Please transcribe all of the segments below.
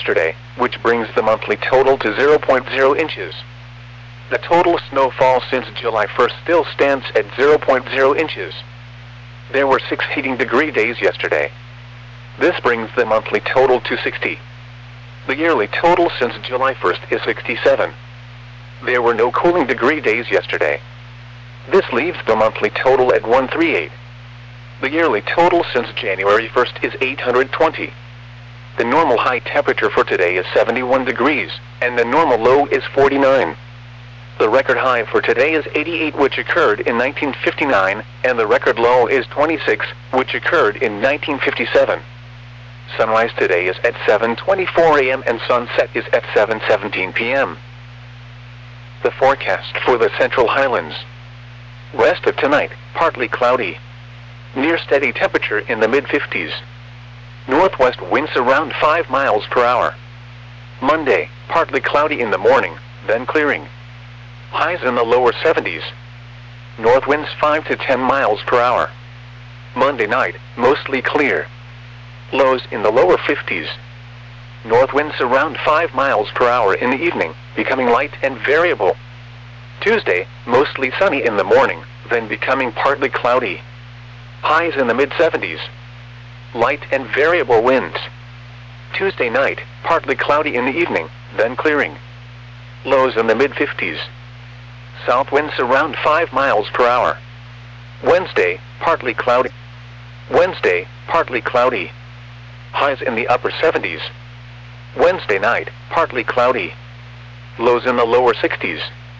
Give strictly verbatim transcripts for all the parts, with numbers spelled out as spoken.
yesterday, which brings the monthly total to zero point zero inches. The total snowfall since July first still stands at zero point zero inches. There were six heating degree days yesterday. This brings the monthly total to sixty. The yearly total since July first is sixty-seven. There were no cooling degree days yesterday. This leaves the monthly total at one hundred thirty-eight. The yearly total since January first is eight hundred twenty. The normal high temperature for today is seventy-one degrees, and the normal low is forty-nine. The record high for today is eighty-eight, which occurred in nineteen fifty-nine, and the record low is twenty-six, which occurred in nineteen fifty-seven. Sunrise today is at seven twenty-four a m and sunset is at seven seventeen p m The forecast for the Central Highlands. West of tonight, partly cloudy. Near steady temperature in the mid fifties. Northwest winds around five miles per hour. Monday, partly cloudy in the morning, then clearing. Highs in the lower seventies. North winds five to ten miles per hour. Monday night, mostly clear. Lows in the lower fifties. North winds around five miles per hour in the evening, becoming light and variable. Tuesday, mostly sunny in the morning, then becoming partly cloudy. Highs in the mid seventies. Light and variable winds. Tuesday night, partly cloudy in the evening, then clearing. Lows in the mid fifties. South winds around five miles per hour. Wednesday, partly cloudy. Wednesday, partly cloudy. Highs in the upper seventies. Wednesday night, partly cloudy. Lows in the lower sixties.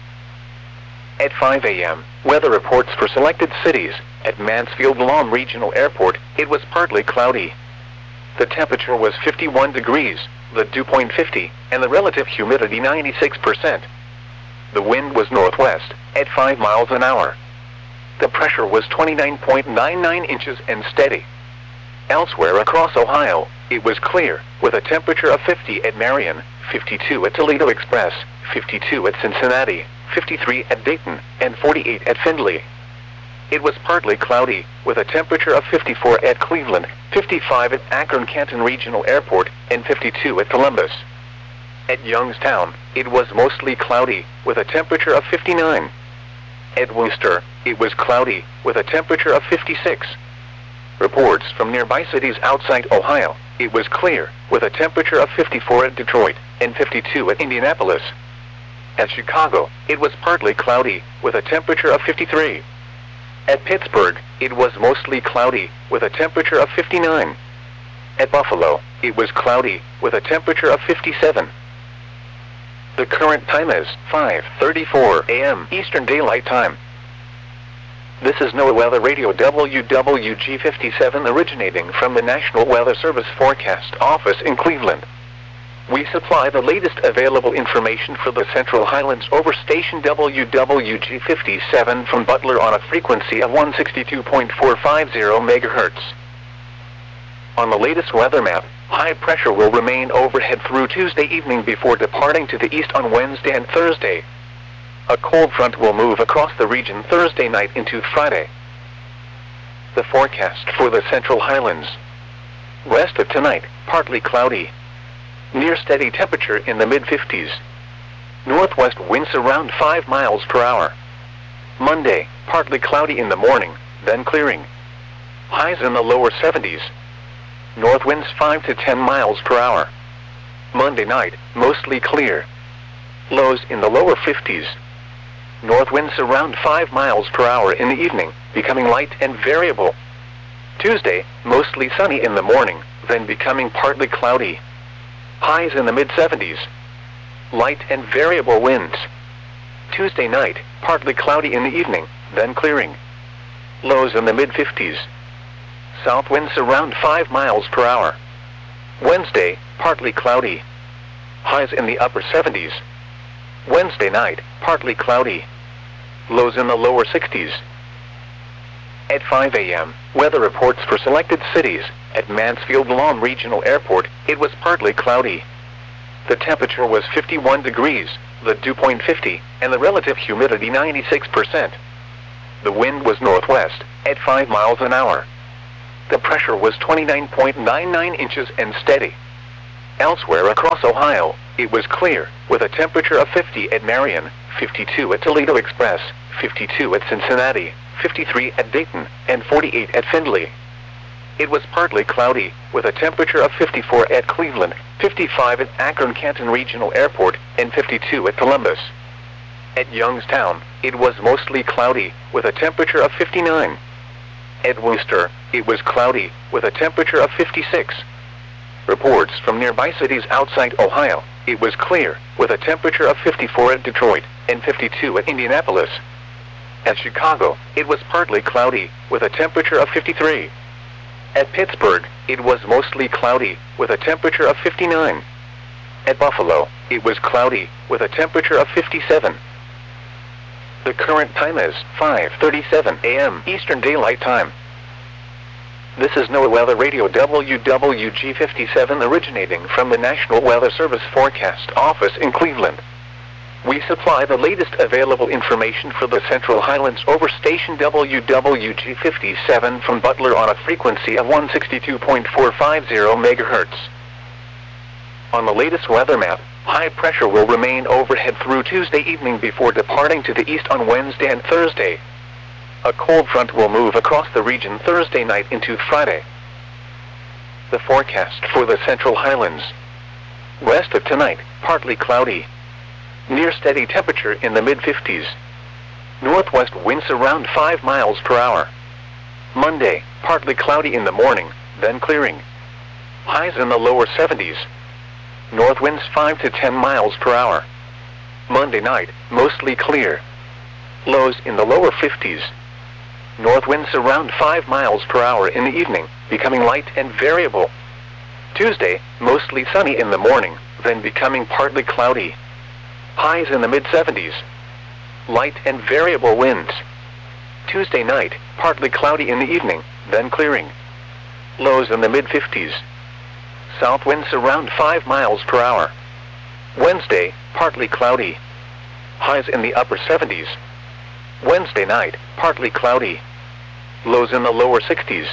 At five a m, weather reports for selected cities. At Mansfield-Lom Regional Airport, it was partly cloudy. The temperature was fifty-one degrees, the dew point fifty, and the relative humidity ninety-six percent. The wind was northwest, at five miles an hour. The pressure was twenty-nine point nine nine inches and steady. Elsewhere across Ohio, it was clear, with a temperature of fifty at Marion, fifty-two at Toledo Express, fifty-two at Cincinnati, fifty-three at Dayton, and forty-eight at Findlay. It was partly cloudy, with a temperature of fifty-four at Cleveland, fifty-five at Akron-Canton Regional Airport, and fifty-two at Columbus. At Youngstown, it was mostly cloudy, with a temperature of fifty-nine. At Worcester, it was cloudy, with a temperature of fifty-six. Reports from nearby cities outside Ohio, it was clear, with a temperature of fifty-four at Detroit, and fifty-two at Indianapolis. At Chicago, it was partly cloudy, with a temperature of fifty-three. At Pittsburgh, it was mostly cloudy, with a temperature of fifty-nine. At Buffalo, it was cloudy, with a temperature of fifty-seven. The current time is five thirty-four a m Eastern Daylight Time. This is NOAA Weather Radio W W G fifty-seven, originating from the National Weather Service Forecast Office in Cleveland. We supply the latest available information for the Central Highlands over station W W G fifty-seven from Butler on a frequency of one sixty-two point four five zero megahertz. On the latest weather map, high pressure will remain overhead through Tuesday evening before departing to the east on Wednesday and Thursday. A cold front will move across the region Thursday night into Friday. The forecast for the Central Highlands. West of tonight, partly cloudy. Near steady temperature in the mid fifties. Northwest winds around five miles per hour. Monday, partly cloudy in the morning, then clearing. Highs in the lower seventies. North winds five to ten miles per hour. Monday night, mostly clear. Lows in the lower fifties. North winds around five miles per hour in the evening, becoming light and variable. Tuesday, mostly sunny in the morning, then becoming partly cloudy. Highs in the mid seventies. Light and variable winds. Tuesday night, partly cloudy in the evening, then clearing. Lows in the mid fifties. South winds around five miles per hour. Wednesday, partly cloudy. Highs in the upper seventies. Wednesday night, partly cloudy. Lows in the lower sixties. At five a m, weather reports for selected cities. At Mansfield-Lom Regional Airport, it was partly cloudy. The temperature was fifty-one degrees, the dew point fifty, and the relative humidity ninety-six percent. The wind was northwest, at five miles an hour. The pressure was twenty-nine point nine nine inches and steady. Elsewhere across Ohio, it was clear, with a temperature of fifty at Marion, fifty-two at Toledo Express, fifty-two at Cincinnati, fifty-three at Dayton, and forty-eight at Findlay. It was partly cloudy, with a temperature of fifty-four at Cleveland, fifty-five at Akron-Canton Regional Airport, and fifty-two at Columbus. At Youngstown, it was mostly cloudy, with a temperature of fifty-nine. At Wooster, it was cloudy, with a temperature of fifty-six. Reports from nearby cities outside Ohio, it was clear, with a temperature of fifty-four at Detroit, and fifty-two at Indianapolis. At Chicago, it was partly cloudy, with a temperature of fifty-three. At Pittsburgh, it was mostly cloudy, with a temperature of fifty-nine. At Buffalo, it was cloudy, with a temperature of fifty-seven. The current time is five thirty-seven a m Eastern Daylight Time. This is NOAA Weather Radio W W G fifty-seven originating from the National Weather Service Forecast Office in Cleveland. We supply the latest available information for the Central Highlands over station W W G fifty-seven from Butler on a frequency of one sixty-two point four five zero megahertz. On the latest weather map, high pressure will remain overhead through Tuesday evening before departing to the east on Wednesday and Thursday. A cold front will move across the region Thursday night into Friday. The forecast for the Central Highlands. West of tonight, partly cloudy. Near steady temperature in the mid fifties. Northwest winds around five miles per hour. Monday, partly cloudy in the morning, then clearing. Highs in the lower seventies. North winds five to ten miles per hour. Monday night, mostly clear. Lows in the lower fifties. North winds around five miles per hour in the evening, becoming light and variable. Tuesday, mostly sunny in the morning, then becoming partly cloudy. Highs in the mid seventies. Light and variable winds. Tuesday night, partly cloudy in the evening, then clearing. Lows in the mid fifties. South winds around five miles per hour. Wednesday, partly cloudy. Highs in the upper seventies. Wednesday night, partly cloudy. Lows in the lower sixties.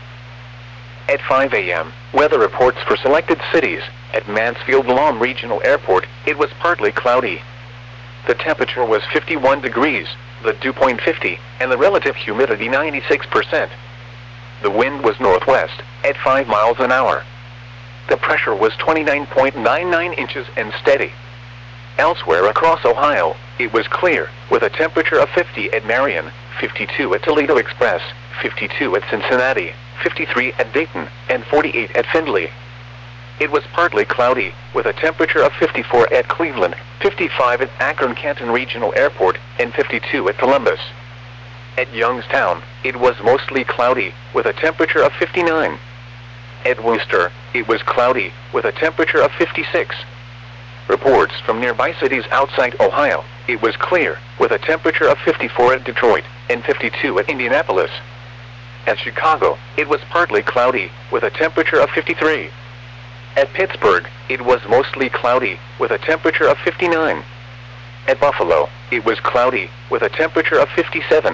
At five a m, weather reports for selected cities. At Mansfield-Lom Regional Airport, it was partly cloudy. The temperature was fifty-one degrees, the dew point fifty, and the relative humidity ninety-six percent. The wind was northwest, at five miles an hour. The pressure was twenty-nine point nine nine inches and steady. Elsewhere across Ohio, it was clear, with a temperature of fifty at Marion, fifty-two at Toledo Express, fifty-two at Cincinnati, fifty-three at Dayton, and forty-eight at Findlay. It was partly cloudy, with a temperature of fifty-four at Cleveland, fifty-five at Akron-Canton Regional Airport, and fifty-two at Columbus. At Youngstown, it was mostly cloudy, with a temperature of fifty-nine. At Wooster, it was cloudy, with a temperature of fifty-six. Reports from nearby cities outside Ohio, it was clear, with a temperature of fifty-four at Detroit, and fifty-two at Indianapolis. At Chicago, it was partly cloudy, with a temperature of fifty-three. At Pittsburgh, it was mostly cloudy, with a temperature of fifty-nine. At Buffalo, it was cloudy, with a temperature of fifty-seven.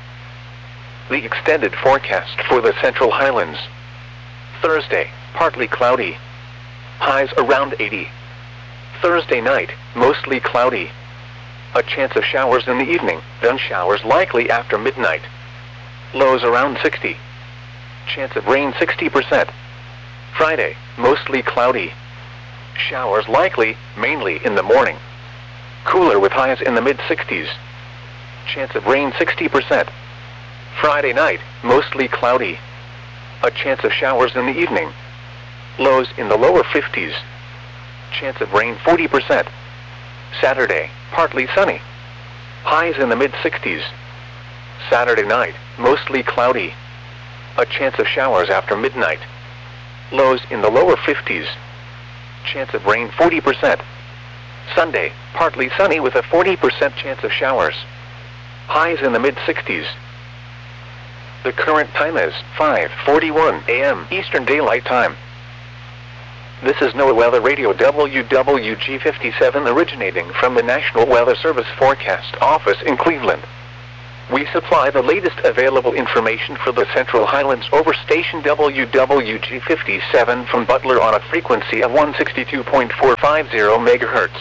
The extended forecast for the Central Highlands. Thursday, partly cloudy. Highs around eighty. Thursday night, mostly cloudy. A chance of showers in the evening, then showers likely after midnight. Lows around sixty. Chance of rain sixty percent. Friday, mostly cloudy. Showers likely, mainly in the morning. Cooler with highs in the mid sixties. Chance of rain sixty percent. Friday night, mostly cloudy. A chance of showers in the evening. Lows in the lower fifties. Chance of rain forty percent. Saturday, partly sunny. Highs in the mid sixties. Saturday night, mostly cloudy. A chance of showers after midnight. Lows in the lower fifties. Chance of rain forty percent. Sunday, partly sunny with a forty percent chance of showers. Highs in the mid sixties. The current time is five forty-one a m Eastern Daylight Time. This is NOAA Weather Radio W W G fifty-seven originating from the National Weather Service Forecast Office in Cleveland. We supply the latest available information for the Central Highlands over station W W G fifty-seven from Butler on a frequency of one sixty-two point four five zero megahertz.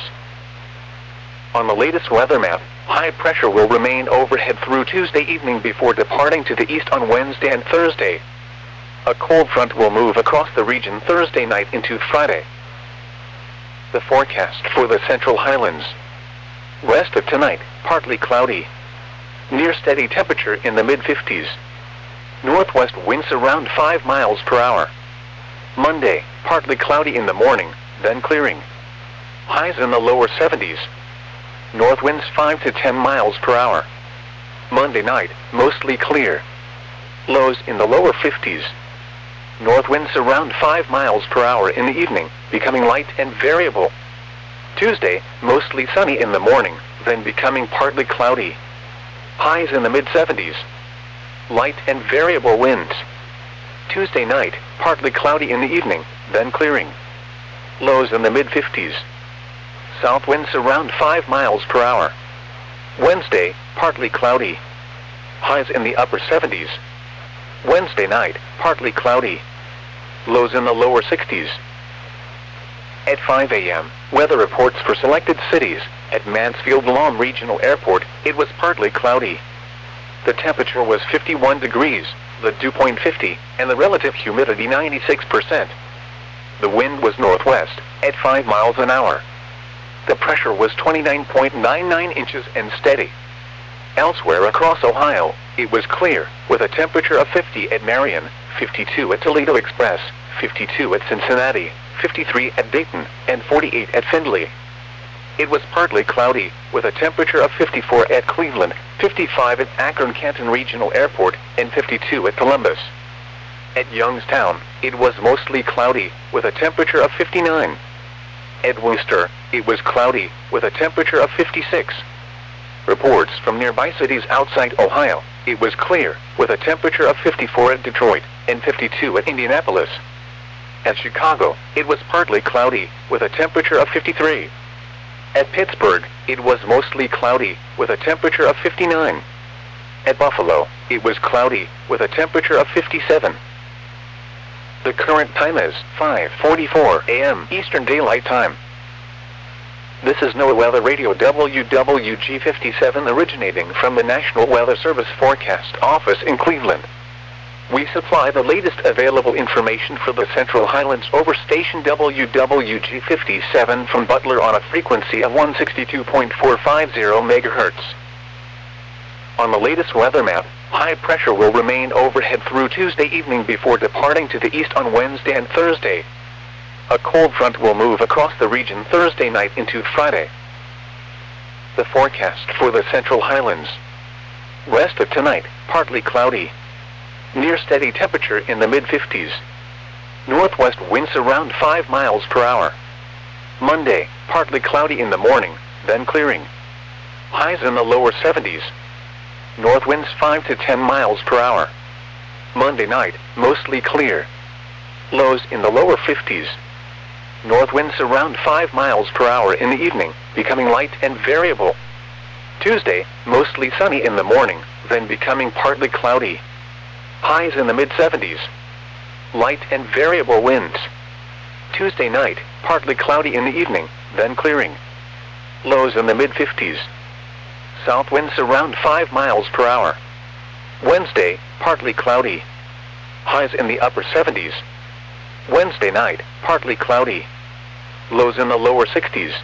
On the latest weather map, high pressure will remain overhead through Tuesday evening before departing to the east on Wednesday and Thursday. A cold front will move across the region Thursday night into Friday. The forecast for the Central Highlands. Rest of tonight, partly cloudy. Near steady temperature in the mid fifties. Northwest winds around five miles per hour. Monday, partly cloudy in the morning, then clearing. Highs in the lower seventies. North winds five to ten miles per hour. Monday night, mostly clear. Lows in the lower fifties. North winds around five miles per hour in the evening, becoming light and variable. Tuesday, mostly sunny in the morning, then becoming partly cloudy. Highs in the mid seventies. Light and variable winds. Tuesday night, partly cloudy in the evening, then clearing. Lows in the mid fifties. South winds around five miles per hour. Wednesday, partly cloudy. Highs in the upper seventies. Wednesday night, partly cloudy. Lows in the lower sixties. At five A M, weather reports for selected cities. At Mansfield-Lom Regional Airport, it was partly cloudy. The temperature was fifty-one degrees, the dew point fifty, and the relative humidity ninety-six percent. The wind was northwest, at five miles an hour. The pressure was twenty-nine point nine nine inches and steady. Elsewhere across Ohio, it was clear, with a temperature of fifty at Marion, fifty-two at Toledo Express, fifty-two at Cincinnati, fifty-three at Dayton, and forty-eight at Findlay. It was partly cloudy, with a temperature of fifty-four at Cleveland, fifty-five at Akron-Canton Regional Airport, and fifty-two at Columbus. At Youngstown, it was mostly cloudy, with a temperature of fifty-nine. At Worcester, it was cloudy, with a temperature of fifty-six. Reports from nearby cities outside Ohio, it was clear, with a temperature of fifty-four at Detroit, and fifty-two at Indianapolis. At Chicago, it was partly cloudy, with a temperature of fifty-three. At Pittsburgh, it was mostly cloudy, with a temperature of fifty-nine. At Buffalo, it was cloudy, with a temperature of fifty-seven. The current time is five forty-four A M Eastern Daylight Time. This is NOAA Weather Radio W W G fifty-seven originating from the National Weather Service Forecast Office in Cleveland. We supply the latest available information for the Central Highlands over station W W G fifty-seven from Butler on a frequency of one sixty-two point four five zero megahertz. On the latest weather map, high pressure will remain overhead through Tuesday evening before departing to the east on Wednesday and Thursday. A cold front will move across the region Thursday night into Friday. The forecast for the Central Highlands. Rest of tonight, partly cloudy. Near steady temperature in the mid fifties. Northwest winds around five miles per hour. Monday, partly cloudy in the morning, then clearing. Highs in the lower seventies. North winds five to ten miles per hour. Monday night, mostly clear. Lows in the lower fifties. North winds around five miles per hour in the evening, becoming light and variable. Tuesday, mostly sunny in the morning, then becoming partly cloudy. Highs in the mid seventies. Light and variable winds. Tuesday night, partly cloudy in the evening, then clearing. Lows in the mid fifties. South winds around five miles per hour. Wednesday, partly cloudy. Highs in the upper seventies. Wednesday night, partly cloudy. Lows in the lower sixties.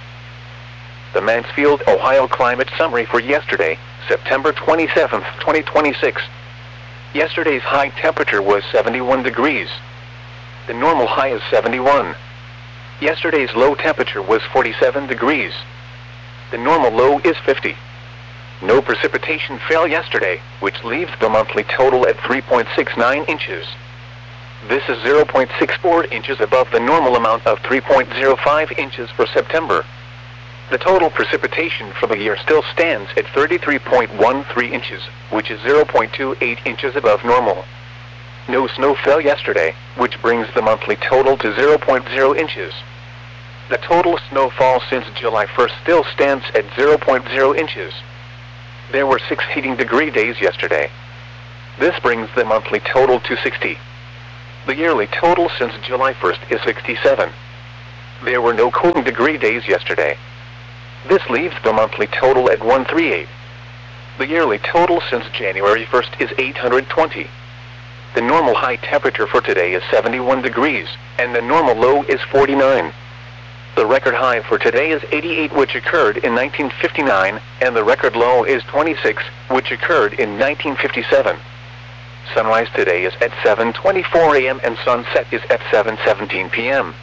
The Mansfield, Ohio climate summary for yesterday, September twenty-seventh, twenty twenty-six. Yesterday's high temperature was seventy-one degrees. The normal high is seventy-one. Yesterday's low temperature was forty-seven degrees. The normal low is fifty. No precipitation fell yesterday, which leaves the monthly total at three point six nine inches. This is zero point six four inches above the normal amount of three point zero five inches for September. The total precipitation for the year still stands at thirty-three point one three inches, which is zero point two eight inches above normal. No snow fell yesterday, which brings the monthly total to zero point zero inches. The total snowfall since July first still stands at zero point zero inches. There were six heating degree days yesterday. This brings the monthly total to sixty. The yearly total since July first is sixty-seven. There were no cooling degree days yesterday. This leaves the monthly total at one hundred thirty-eight. The yearly total since January first is eight hundred twenty. The normal high temperature for today is seventy-one degrees, and the normal low is forty-nine. The record high for today is eighty-eight, which occurred in nineteen fifty-nine, and the record low is twenty-six, which occurred in nineteen fifty-seven. Sunrise today is at seven twenty-four a m and sunset is at seven seventeen p m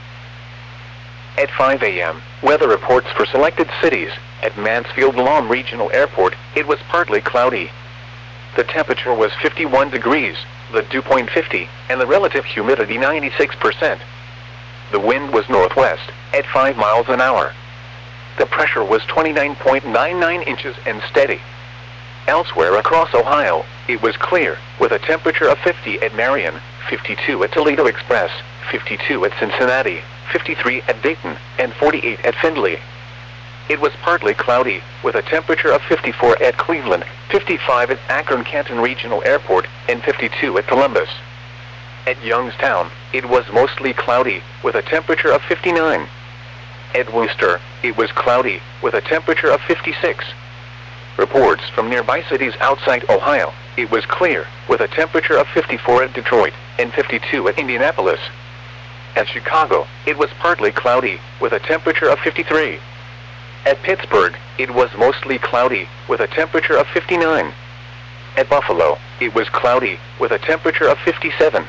At five a m, weather reports for selected cities. At Mansfield Lawn Regional Airport, it was partly cloudy. The temperature was fifty-one degrees, the dew point fifty, and the relative humidity ninety-six percent. The wind was northwest, at five miles an hour. The pressure was twenty-nine point nine nine inches and steady. Elsewhere across Ohio, it was clear, with a temperature of fifty at Marion, fifty-two at Toledo Express, fifty-two at Cincinnati, fifty-three at Dayton, and forty-eight at Findlay. It was partly cloudy, with a temperature of fifty-four at Cleveland, fifty-five at Akron-Canton Regional Airport, and fifty-two at Columbus. At Youngstown, it was mostly cloudy, with a temperature of fifty-nine. At Wooster, it was cloudy, with a temperature of fifty-six. Reports from nearby cities outside Ohio, it was clear, with a temperature of fifty-four at Detroit, and fifty-two at Indianapolis. At Chicago, it was partly cloudy, with a temperature of fifty-three. At Pittsburgh, it was mostly cloudy, with a temperature of fifty-nine. At Buffalo, it was cloudy, with a temperature of fifty-seven.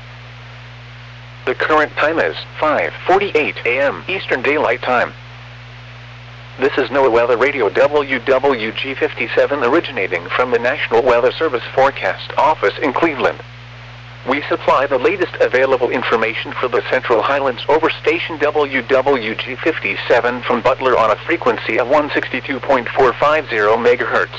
The current time is five forty-eight a m Eastern Daylight Time. This is NOAA Weather Radio W W G fifty-seven, originating from the National Weather Service Forecast Office in Cleveland. We supply the latest available information for the Central Highlands over station W W G fifty-seven from Butler on a frequency of one sixty-two point four five zero megahertz.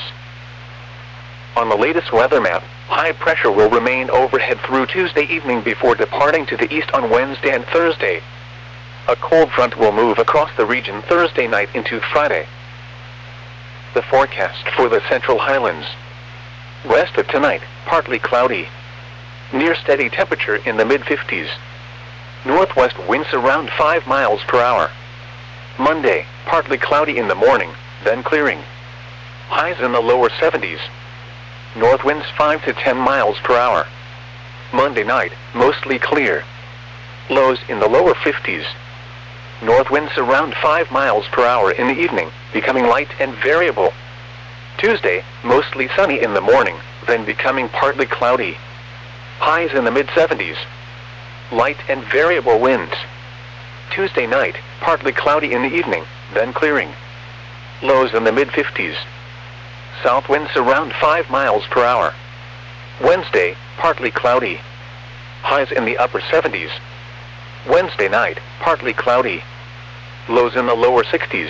On the latest weather map, high pressure will remain overhead through Tuesday evening before departing to the east on Wednesday and Thursday. A cold front will move across the region Thursday night into Friday. The forecast for the Central Highlands. West of tonight, partly cloudy. Near steady temperature in the mid fifties. Northwest winds around five miles per hour. Monday, partly cloudy in the morning, then clearing. Highs in the lower seventies. North winds five to ten miles per hour. Monday night, mostly clear. Lows in the lower fifties. North winds around five miles per hour in the evening, becoming light and variable. Tuesday, mostly sunny in the morning, then becoming partly cloudy. Highs in the mid seventies. Light and variable winds. Tuesday night, partly cloudy in the evening, then clearing. Lows in the mid fifties. South winds around five miles per hour. Wednesday, partly cloudy. Highs in the upper seventies. Wednesday night, partly cloudy. Lows in the lower sixties.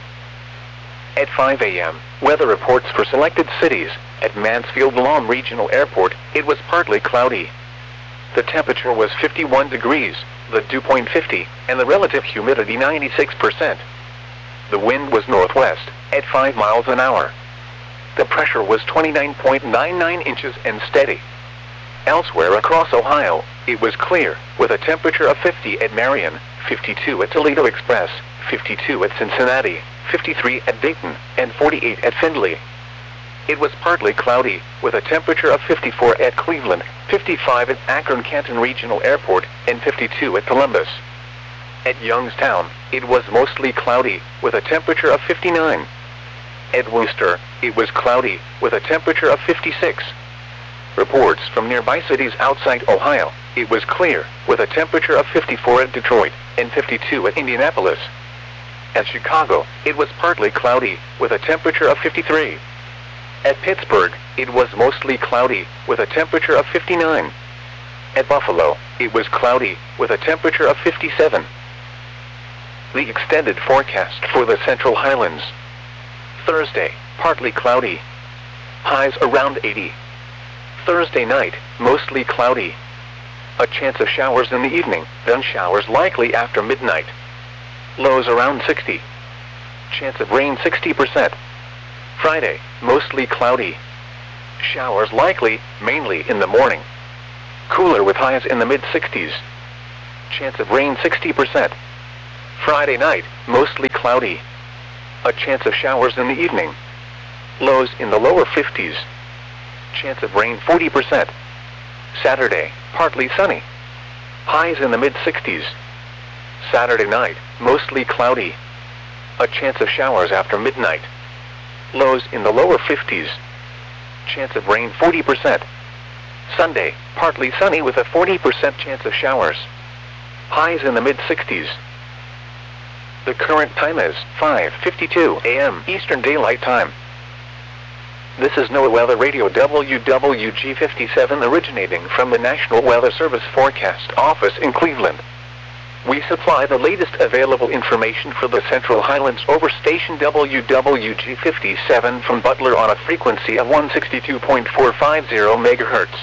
At five a m, weather reports for selected cities. At Mansfield Lawn Regional Airport, it was partly cloudy. The temperature was fifty-one degrees, the dew point fifty, and the relative humidity ninety-six percent. The wind was northwest, at five miles an hour. The pressure was twenty-nine point nine nine inches and steady. Elsewhere across Ohio, it was clear, with a temperature of fifty at Marion, fifty-two at Toledo Express, fifty-two at Cincinnati, fifty-three at Dayton, and forty-eight at Findlay. It was partly cloudy, with a temperature of fifty-four at Cleveland, fifty-five at Akron-Canton Regional Airport, and fifty-two at Columbus. At Youngstown, it was mostly cloudy, with a temperature of fifty-nine. At Wooster, it was cloudy, with a temperature of fifty-six. Reports from nearby cities outside Ohio, it was clear, with a temperature of fifty-four at Detroit, and fifty-two at Indianapolis. At Chicago, it was partly cloudy, with a temperature of fifty-three. At Pittsburgh, it was mostly cloudy, with a temperature of fifty-nine. At Buffalo, it was cloudy, with a temperature of fifty-seven. The extended forecast for the Central Highlands. Thursday, partly cloudy. Highs around eighty. Thursday night, mostly cloudy. A chance of showers in the evening, then showers likely after midnight. Lows around sixty. Chance of rain sixty percent. Friday, mostly cloudy. Showers likely, mainly in the morning. Cooler with highs in the mid sixties. Chance of rain sixty percent. Friday night, mostly cloudy. A chance of showers in the evening. Lows in the lower fifties. Chance of rain forty percent. Saturday, partly sunny. Highs in the mid sixties. Saturday night, mostly cloudy. A chance of showers after midnight. Lows in the lower fifties. Chance of rain forty percent. Sunday, partly sunny with a forty percent chance of showers. Highs in the mid sixties. The current time is five fifty-two a m Eastern Daylight Time. This is NOAA Weather Radio W W G fifty-seven originating from the National Weather Service Forecast Office in Cleveland. We supply the latest available information for the Central Highlands over station W W G fifty-seven from Butler on a frequency of one sixty-two point four five zero megahertz.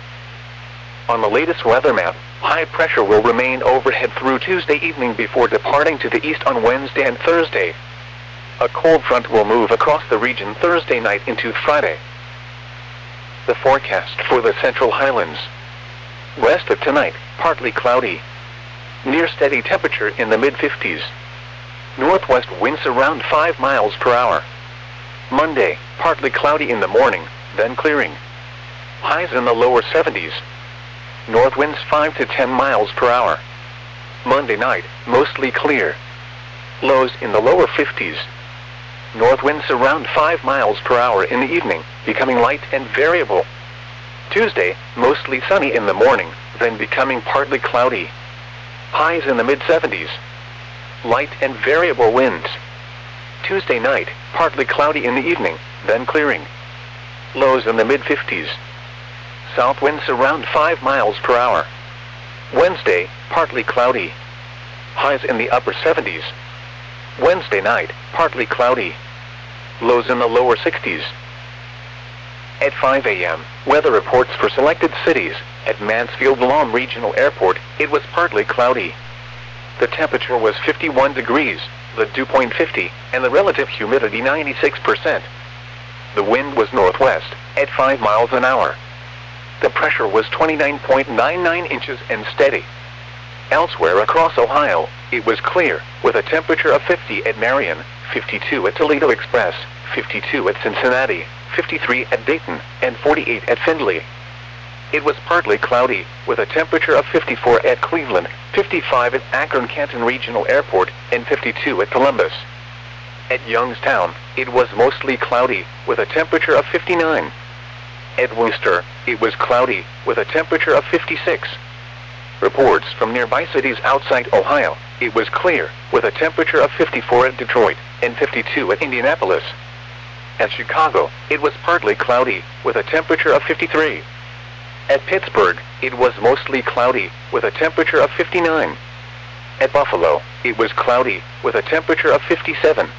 On the latest weather map, high pressure will remain overhead through Tuesday evening before departing to the east on Wednesday and Thursday. A cold front will move across the region Thursday night into Friday. The forecast for the Central Highlands. West of tonight, partly cloudy. Near steady temperature in the mid fifties. Northwest winds around five miles per hour. Monday, partly cloudy in the morning, then clearing. Highs in the lower seventies. North winds five to ten miles per hour. Monday night, mostly clear. Lows in the lower fifties. North winds around five miles per hour in the evening, becoming light and variable. Tuesday, mostly sunny in the morning, then becoming partly cloudy. Highs in the mid seventies. Light and variable winds. Tuesday night, partly cloudy in the evening, then clearing. Lows in the mid fifties. South winds around five miles per hour. Wednesday, partly cloudy. Highs in the upper seventies. Wednesday night, partly cloudy. Lows in the lower sixties. At five a m, weather reports for selected cities. At Mansfield-Lom Regional Airport, it was partly cloudy. The temperature was fifty-one degrees, the dew point fifty, and the relative humidity ninety-six percent. The wind was northwest, at five miles an hour. The pressure was twenty-nine point nine nine inches and steady. Elsewhere across Ohio, it was clear, with a temperature of fifty at Marion, fifty-two at Toledo Express, fifty-two at Cincinnati, fifty-three at Dayton, and forty-eight at Findlay. It was partly cloudy, with a temperature of fifty-four at Cleveland, fifty-five at Akron-Canton Regional Airport, and fifty-two at Columbus. At Youngstown, it was mostly cloudy, with a temperature of fifty-nine. At Worcester, it was cloudy, with a temperature of fifty-six. Reports from nearby cities outside Ohio, it was clear, with a temperature of fifty-four at Detroit, and fifty-two at Indianapolis. At Chicago, it was partly cloudy, with a temperature of fifty-three. At Pittsburgh, it was mostly cloudy, with a temperature of fifty-nine. At Buffalo, it was cloudy, with a temperature of fifty-seven.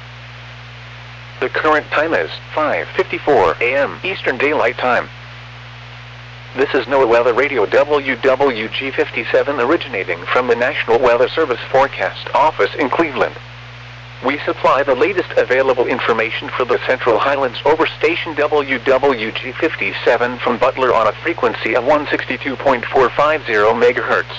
The current time is five fifty-four a m Eastern Daylight Time. This is NOAA Weather Radio W W G fifty-seven originating from the National Weather Service Forecast Office in Cleveland. We supply the latest available information for the Central Highlands over station W W G fifty-seven from Butler on a frequency of one sixty-two point four five zero megahertz.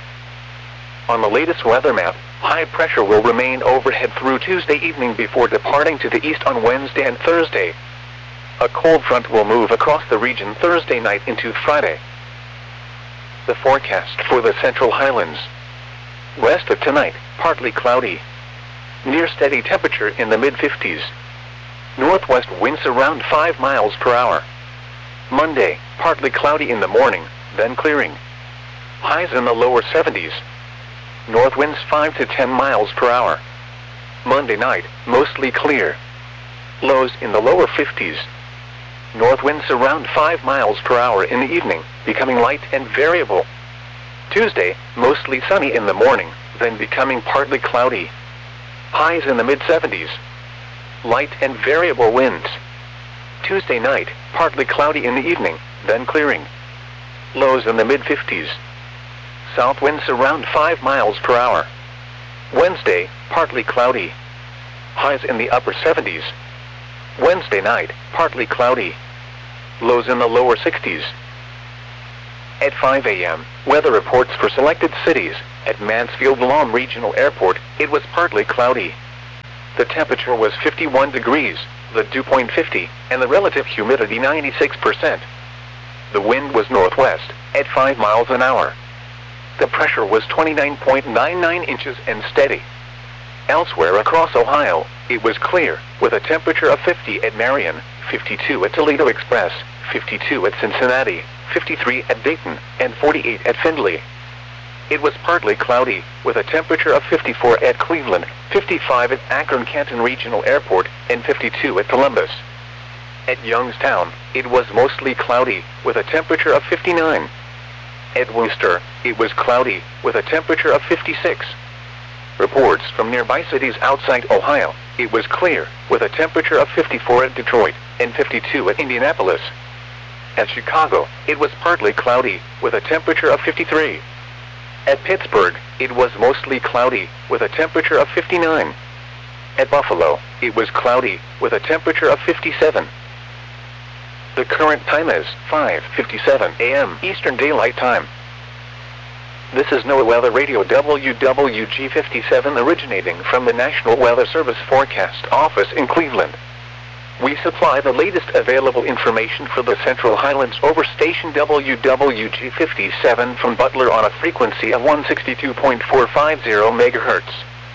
On the latest weather map, high pressure will remain overhead through Tuesday evening before departing to the east on Wednesday and Thursday. A cold front will move across the region Thursday night into Friday. The forecast for the Central Highlands. West of tonight, partly cloudy. Near steady temperature in the mid fifties. Northwest winds around five miles per hour. Monday, partly cloudy in the morning, then clearing. Highs in the lower seventies. North winds five to ten miles per hour. Monday night, mostly clear. Lows in the lower fifties. North winds around five miles per hour in the evening, becoming light and variable. Tuesday, mostly sunny in the morning, then becoming partly cloudy. Highs in the mid seventies. Light and variable winds. Tuesday night, partly cloudy in the evening, then clearing. Lows in the mid fifties. South winds around five miles per hour. Wednesday, partly cloudy. Highs in the upper seventies. Wednesday night, partly cloudy. Lows in the lower sixties. At five A M, weather reports for selected cities. At Mansfield-Lom Regional Airport, it was partly cloudy. The temperature was fifty-one degrees, the dew point fifty, and the relative humidity ninety-six percent. The wind was northwest, at five miles an hour. The pressure was twenty-nine point nine nine inches and steady. Elsewhere across Ohio, it was clear, with a temperature of fifty at Marion, fifty-two at Toledo Express, fifty-two at Cincinnati, fifty-three at Dayton, and forty-eight at Findlay. It was partly cloudy, with a temperature of fifty-four at Cleveland, fifty-five at Akron-Canton Regional Airport, and fifty-two at Columbus. At Youngstown, it was mostly cloudy, with a temperature of fifty-nine. At Worcester, it was cloudy, with a temperature of fifty-six. Reports from nearby cities outside Ohio, it was clear, with a temperature of fifty-four at Detroit, and fifty-two at Indianapolis. At Chicago, it was partly cloudy, with a temperature of fifty-three. At Pittsburgh, it was mostly cloudy, with a temperature of fifty-nine. At Buffalo, it was cloudy, with a temperature of fifty-seven. The current time is five fifty-seven A M Eastern Daylight Time. This is NOAA Weather Radio W W G fifty-seven originating from the National Weather Service Forecast Office in Cleveland. We supply the latest available information for the Central Highlands over station W W G fifty-seven from Butler on a frequency of one sixty-two point four five zero megahertz.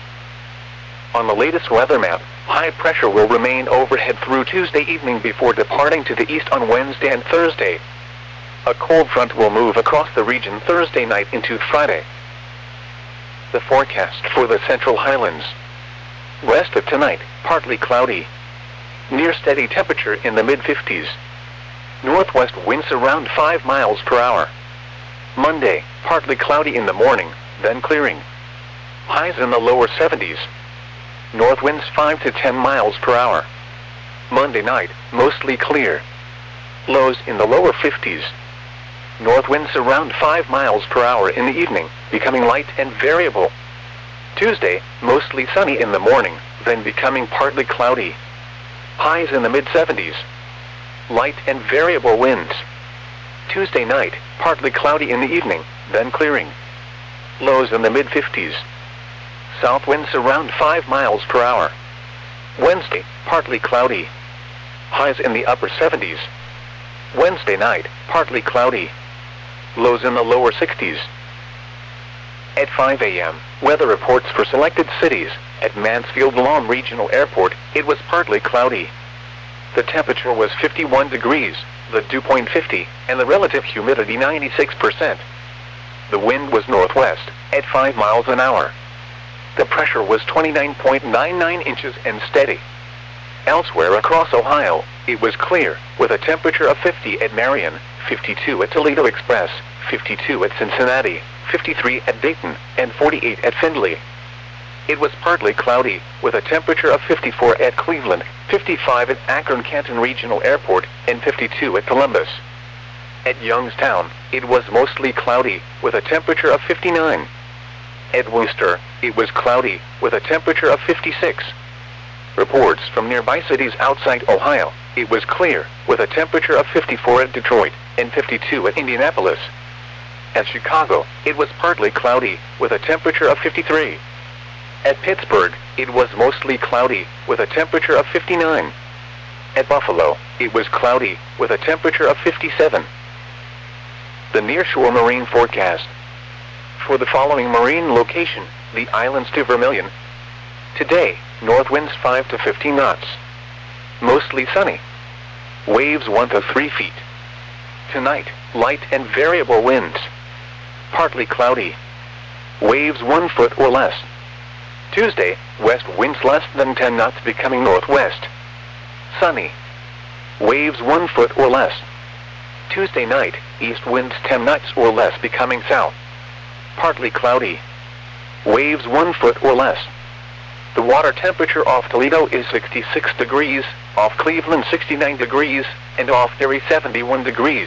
On the latest weather map, high pressure will remain overhead through Tuesday evening before departing to the east on Wednesday and Thursday. A cold front will move across the region Thursday night into Friday. The forecast for the Central Highlands. West of tonight, partly cloudy. Near steady temperature in the mid fifties. Northwest winds around five miles per hour. Monday, partly cloudy in the morning, then clearing. Highs in the lower seventies. North winds five to ten miles per hour. Monday night, mostly clear. Lows in the lower fifties. North winds around five miles per hour in the evening, becoming light and variable. Tuesday, mostly sunny in the morning, then becoming partly cloudy. Highs in the mid seventies. Light and variable winds. Tuesday night, partly cloudy in the evening, then clearing. Lows in the mid fifties. South winds around five miles per hour. Wednesday, partly cloudy. Highs in the upper seventies. Wednesday night, partly cloudy. Lows in the lower sixties. At five A M, weather reports for selected cities. At Mansfield-Lom Regional Airport, it was partly cloudy. The temperature was fifty-one degrees, the dew point fifty, and the relative humidity ninety-six percent. The wind was northwest, at five miles an hour. The pressure was twenty-nine point nine nine inches and steady. Elsewhere across Ohio, it was clear, with a temperature of fifty at Marion, fifty-two at Toledo Express, fifty-two at Cincinnati, fifty-three at Dayton, and forty-eight at Findlay. It was partly cloudy, with a temperature of fifty-four at Cleveland, fifty-five at Akron-Canton Regional Airport, and fifty-two at Columbus. At Youngstown, it was mostly cloudy, with a temperature of fifty-nine. At Worcester, it was cloudy, with a temperature of fifty-six. Reports from nearby cities outside Ohio, it was clear, with a temperature of fifty-four at Detroit, and fifty-two at Indianapolis. At Chicago, it was partly cloudy, with a temperature of fifty-three. At Pittsburgh, it was mostly cloudy, with a temperature of fifty-nine. At Buffalo, it was cloudy, with a temperature of fifty-seven. The nearshore marine forecast. For the following marine location, the islands to Vermilion. Today, north winds five to fifteen knots. Mostly sunny. Waves one to three feet. Tonight, light and variable winds. Partly cloudy. Waves one foot or less. Tuesday, west winds less than ten knots becoming northwest. Sunny. Waves one foot or less. Tuesday night, east winds ten knots or less becoming south. Partly cloudy. Waves one foot or less. The water temperature off Toledo is sixty-six degrees, off Cleveland sixty-nine degrees, and off Erie seventy-one degrees.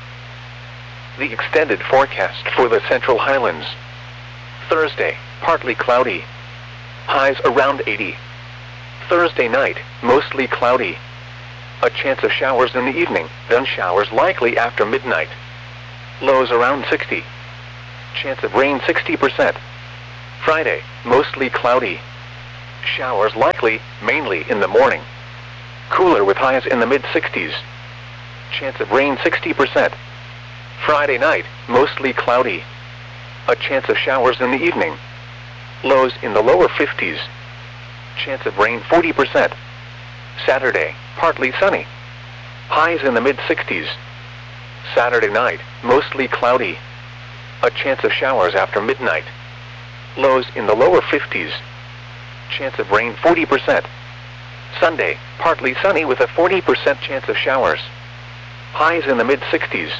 The extended forecast for the Central Highlands. Thursday, partly cloudy. Highs around eighty. Thursday night, mostly cloudy. A chance of showers in the evening, then showers likely after midnight. Lows around sixty. Chance of rain sixty percent. Friday, mostly cloudy. Showers likely, mainly in the morning. Cooler with highs in the mid sixties. Chance of rain sixty percent. Friday night, mostly cloudy. A chance of showers in the evening. Lows in the lower fifties. Chance of rain forty percent. Saturday, partly sunny. Highs in the mid sixties. Saturday night, mostly cloudy. A chance of showers after midnight. Lows in the lower fifties. Chance of rain forty percent. Sunday, partly sunny with a forty percent chance of showers. Highs in the mid sixties.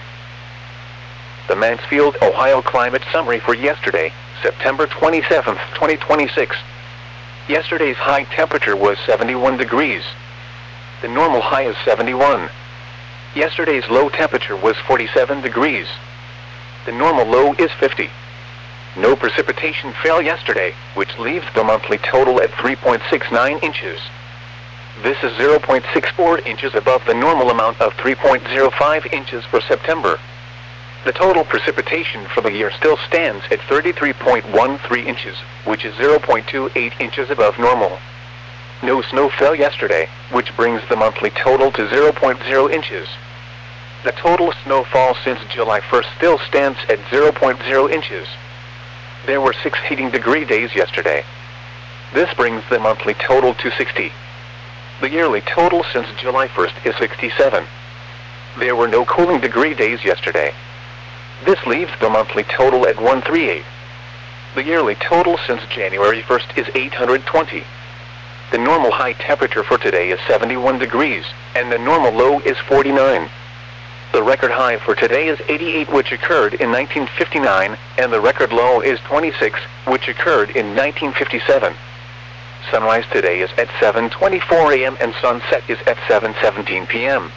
The Mansfield, Ohio climate summary for yesterday, September twenty-seventh, twenty twenty-six. Yesterday's high temperature was seventy-one degrees. The normal high is seventy-one. Yesterday's low temperature was forty-seven degrees. The normal low is fifty. No precipitation fell yesterday, which leaves the monthly total at three point six nine inches. This is zero point six four inches above the normal amount of three point zero five inches for September. The total precipitation for the year still stands at thirty-three point one three inches, which is zero point two eight inches above normal. No snow fell yesterday, which brings the monthly total to zero point zero inches. The total snowfall since July first still stands at zero point zero inches. There were six heating degree days yesterday. This brings the monthly total to sixty. The yearly total since July first is sixty-seven. There were no cooling degree days yesterday. This leaves the monthly total at one hundred thirty-eight. The yearly total since January first is eight hundred twenty. The normal high temperature for today is seventy-one degrees, and the normal low is forty-nine. The record high for today is eighty-eight, which occurred in nineteen fifty-nine, and the record low is twenty-six, which occurred in nineteen fifty-seven. Sunrise today is at seven twenty-four a m and sunset is at seven seventeen p m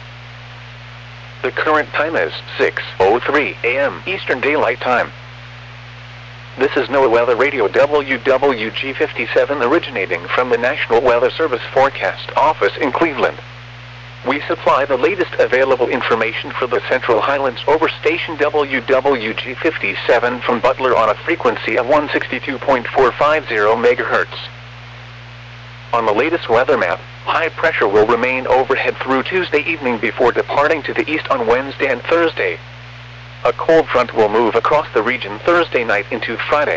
The current time is six oh three a m Eastern Daylight Time. This is NOAA Weather Radio W W G fifty-seven, originating from the National Weather Service Forecast Office in Cleveland. We supply the latest available information for the Central Highlands over station W W G fifty-seven from Butler on a frequency of one sixty-two point four five zero megahertz. On the latest weather map, high pressure will remain overhead through Tuesday evening before departing to the east on Wednesday and Thursday. A cold front will move across the region Thursday night into Friday.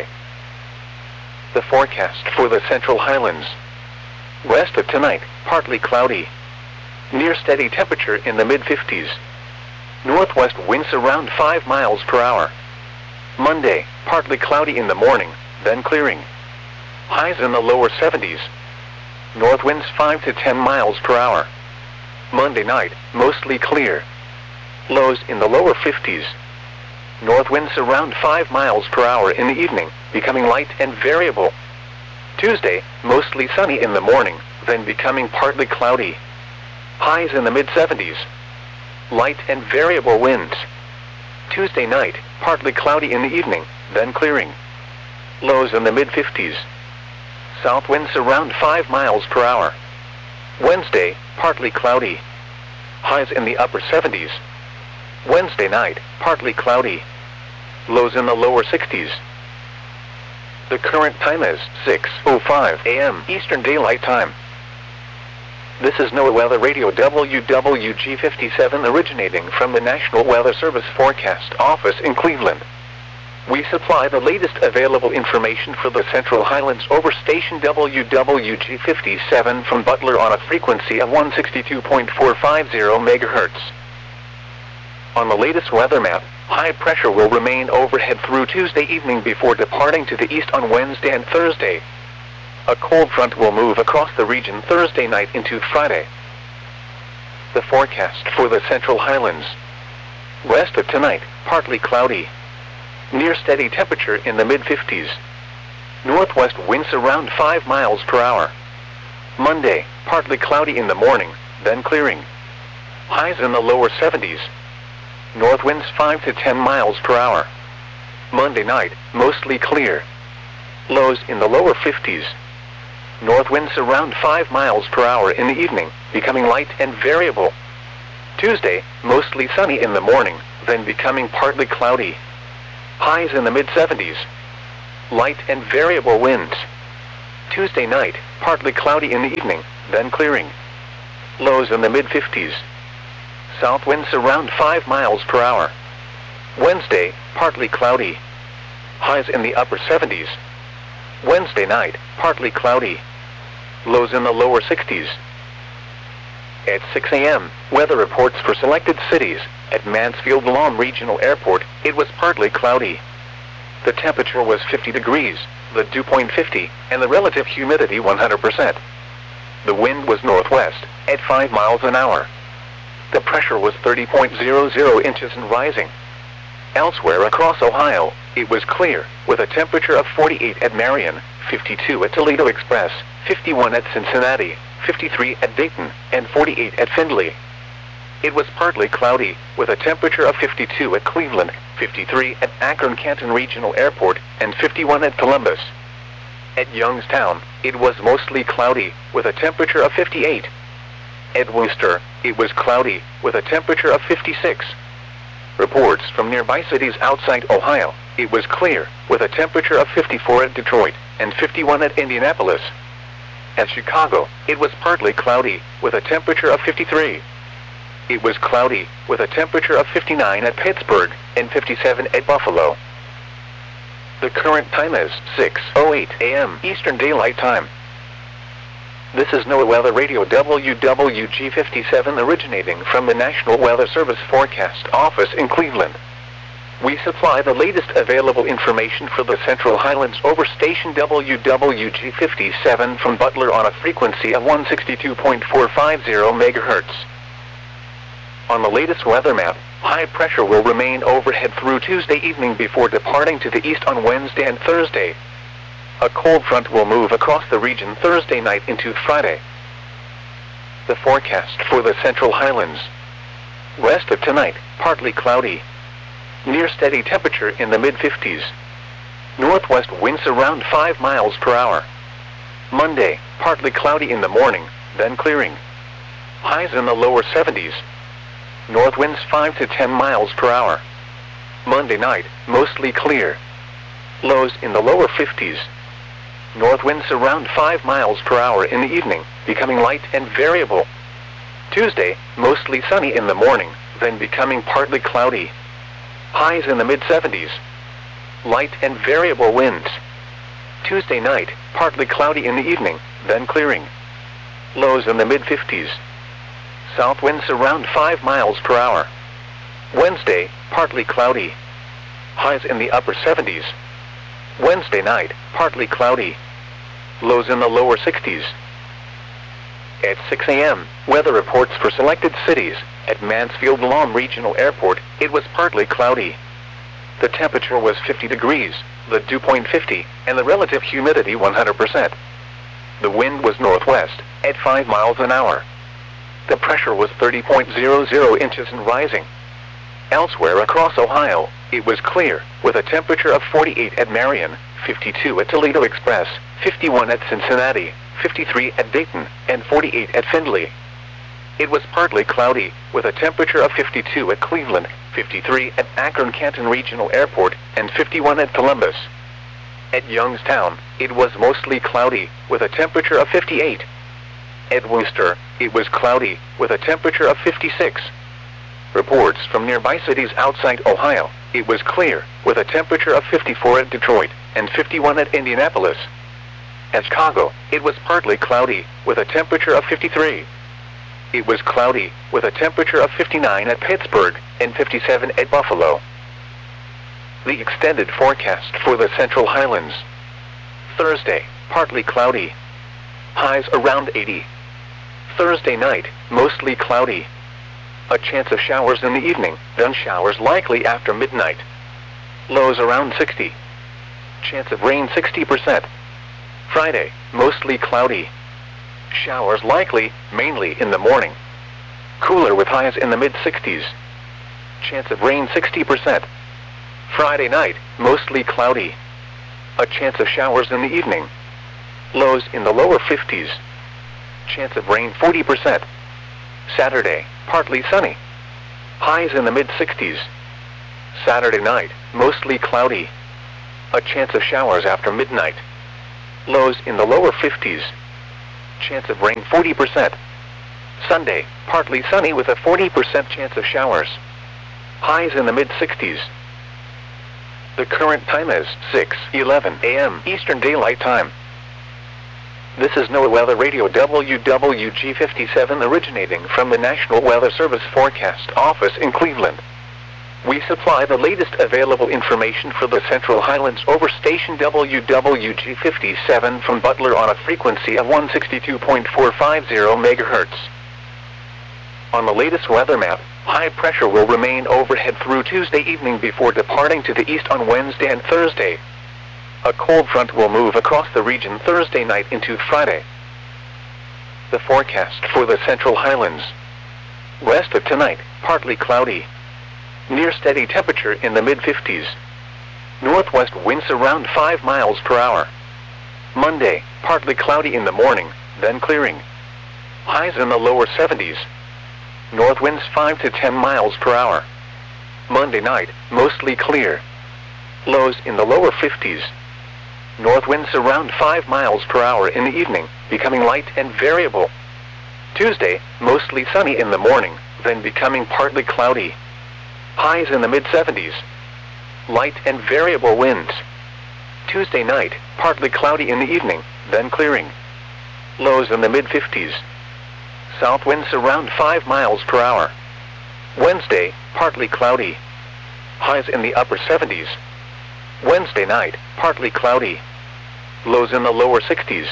The forecast for the Central Highlands. West of tonight, partly cloudy. Near steady temperature in the mid fifties. Northwest winds around five miles per hour. Monday, partly cloudy in the morning, then clearing. Highs in the lower seventies. North winds five to ten miles per hour. Monday night, mostly clear. Lows in the lower fifties. North winds around five miles per hour in the evening, becoming light and variable. Tuesday, mostly sunny in the morning, then becoming partly cloudy. Highs in the mid seventies. Light and variable winds. Tuesday night, partly cloudy in the evening, then clearing. Lows in the mid fifties. South winds around five miles per hour. Wednesday, partly cloudy. Highs in the upper seventies. Wednesday night, partly cloudy. Lows in the lower sixties. The current time is six oh five a m Eastern Daylight Time. This is NOAA Weather Radio W W G fifty-seven, originating from the National Weather Service Forecast Office in Cleveland. We supply the latest available information for the Central Highlands over station W W G fifty-seven from Butler on a frequency of one sixty-two point four five zero megahertz. On the latest weather map, high pressure will remain overhead through Tuesday evening before departing to the east on Wednesday and Thursday. A cold front will move across the region Thursday night into Friday. The forecast for the Central Highlands. West of tonight, partly cloudy. Near steady temperature in the mid fifties. Northwest winds around five miles per hour. Monday, partly cloudy in the morning, then clearing. Highs in the lower seventies. North winds five to ten miles per hour. Monday night, mostly clear. Lows in the lower fifties. North winds around five miles per hour in the evening, becoming light and variable. Tuesday, mostly sunny in the morning, then becoming partly cloudy. Highs in the mid seventies. Light and variable winds. Tuesday night, partly cloudy in the evening, then clearing. Lows in the mid fifties. South winds around five miles per hour. Wednesday, partly cloudy. Highs in the upper seventies. Wednesday night, partly cloudy. Lows in the lower sixties. At six a m, weather reports for selected cities. At Mansfield Lahm Regional Airport, it was partly cloudy. The temperature was fifty degrees, the dew point fifty, and the relative humidity one hundred percent. The wind was northwest, at five miles an hour. The pressure was thirty point zero zero inches and rising. Elsewhere across Ohio, it was clear, with a temperature of forty-eight at Marion, fifty-two at Toledo Express, fifty-one at Cincinnati, fifty-three at Dayton, and forty-eight at Findlay. It was partly cloudy, with a temperature of fifty-two at Cleveland, fifty-three at Akron-Canton Regional Airport, and fifty-one at Columbus. At Youngstown, it was mostly cloudy, with a temperature of fifty-eight. At Worcester, it was cloudy, with a temperature of fifty-six. Reports from nearby cities outside Ohio, it was clear, with a temperature of fifty-four at Detroit, and fifty-one at Indianapolis. At Chicago, it was partly cloudy, with a temperature of fifty-three. It was cloudy, with a temperature of fifty-nine at Pittsburgh, and fifty-seven at Buffalo. The current time is six oh eight a m Eastern Daylight Time. This is NOAA Weather Radio W W G fifty-seven originating from the National Weather Service Forecast Office in Cleveland. We supply the latest available information for the Central Highlands over station W W G fifty-seven from Butler on a frequency of one sixty-two point four five zero megahertz. On the latest weather map, high pressure will remain overhead through Tuesday evening before departing to the east on Wednesday and Thursday. A cold front will move across the region Thursday night into Friday. The forecast for the Central Highlands. Rest of tonight, partly cloudy. Near steady temperature in the mid fifties. Northwest winds around five miles per hour. Monday, partly cloudy in the morning, then clearing. Highs in the lower seventies. North winds five to ten miles per hour. Monday night, mostly clear. Lows in the lower fifties. North winds around five miles per hour in the evening, becoming light and variable. Tuesday, mostly sunny in the morning, then becoming partly cloudy. Highs in the mid seventies. Light and variable winds. Tuesday night, partly cloudy in the evening, then clearing. Lows in the mid fifties. South winds around five miles per hour. Wednesday, partly cloudy. Highs in the upper seventies. Wednesday night, partly cloudy. Lows in the lower sixties. At six a m, weather reports for selected cities. At Mansfield Lahm Regional Airport, it was partly cloudy. The temperature was fifty degrees, the dew point fifty, and the relative humidity one hundred percent. The wind was northwest, at five miles an hour. The pressure was thirty point zero zero inches and rising. Elsewhere across Ohio, it was clear, with a temperature of forty-eight at Marion, fifty-two at Toledo Express, fifty-one at Cincinnati, fifty-three at Dayton, and forty-eight at Findlay. It was partly cloudy, with a temperature of fifty-two at Cleveland, fifty-three at Akron-Canton Regional Airport, and fifty-one at Columbus. At Youngstown, it was mostly cloudy, with a temperature of fifty-eight. At Worcester, it was cloudy, with a temperature of fifty-six. Reports from nearby cities outside Ohio, it was clear, with a temperature of fifty-four at Detroit, and fifty-one at Indianapolis. At Chicago, it was partly cloudy, with a temperature of fifty-three. It was cloudy, with a temperature of fifty-nine at Pittsburgh, and fifty-seven at Buffalo. The extended forecast for the Central Highlands. Thursday, partly cloudy. Highs around eighty. Thursday night, mostly cloudy. A chance of showers in the evening, then showers likely after midnight. Lows around sixty. Chance of rain sixty percent. Friday, mostly cloudy. Showers likely, mainly in the morning. Cooler with highs in the mid sixties. Chance of rain sixty percent. Friday night, mostly cloudy. A chance of showers in the evening. Lows in the lower fifties. Chance of rain forty percent. Saturday, partly sunny. Highs in the mid sixties. Saturday night, mostly cloudy. A chance of showers after midnight. Lows in the lower fifties. Chance of rain forty percent. Sunday, partly sunny with a forty percent chance of showers. Highs in the mid sixties. The current time is six eleven a m Eastern Daylight Time. This is NOAA Weather Radio W W G fifty-seven originating from the National Weather Service Forecast Office in Cleveland. We supply the latest available information for the Central Highlands over station W W G fifty-seven from Butler on a frequency of one sixty-two point four five zero megahertz. On the latest weather map, high pressure will remain overhead through Tuesday evening before departing to the east on Wednesday and Thursday. A cold front will move across the region Thursday night into Friday. The forecast for the Central Highlands. West of tonight, partly cloudy. Near steady temperature in the mid fifties. Northwest winds around five miles per hour. Monday, partly cloudy in the morning, then clearing. Highs in the lower seventies. North winds five to ten miles per hour. Monday night, mostly clear. Lows in the lower fifties. North winds around five miles per hour in the evening, becoming light and variable. Tuesday, mostly sunny in the morning, then becoming partly cloudy. Highs in the mid seventies. Light and variable winds. Tuesday night, partly cloudy in the evening, then clearing. Lows in the mid fifties. South winds around five miles per hour. Wednesday, partly cloudy. Highs in the upper seventies. Wednesday night, partly cloudy. Lows in the lower sixties.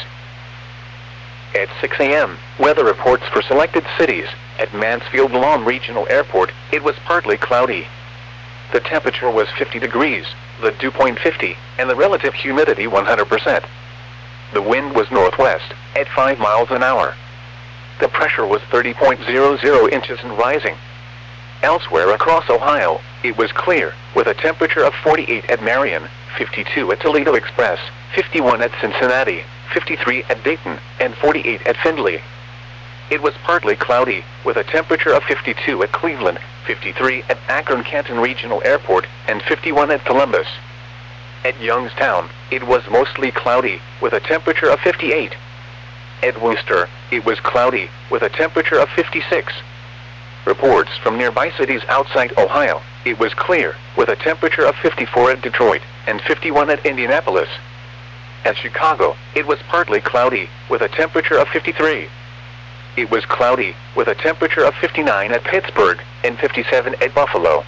At six a m, weather reports for selected cities. At Mansfield Lawn Regional Airport, it was partly cloudy. The temperature was fifty degrees, the dew point fifty, and the relative humidity one hundred percent. The wind was northwest, at five miles an hour. The pressure was thirty point zero zero inches and rising. Elsewhere across Ohio, it was clear, with a temperature of forty-eight at Marion, fifty-two at Toledo Express, fifty-one at Cincinnati, fifty-three at Dayton, and forty-eight at Findlay. It was partly cloudy, with a temperature of fifty-two at Cleveland, fifty-three at Akron-Canton Regional Airport, and fifty-one at Columbus. At Youngstown, it was mostly cloudy, with a temperature of fifty-eight. At Worcester, it was cloudy, with a temperature of fifty-six. Reports from nearby cities outside Ohio, it was clear, with a temperature of fifty-four at Detroit, and fifty-one at Indianapolis. At Chicago, it was partly cloudy, with a temperature of fifty-three. It was cloudy, with a temperature of fifty-nine at Pittsburgh, and fifty-seven at Buffalo.